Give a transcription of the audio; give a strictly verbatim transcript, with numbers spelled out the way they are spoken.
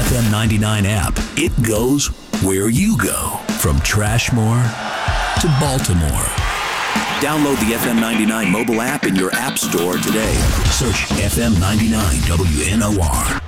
F M ninety-nine app. It goes where you go. From Trashmore to Baltimore. Download the F M ninety-nine mobile app in your app store today. Search F M ninety-nine W N O R.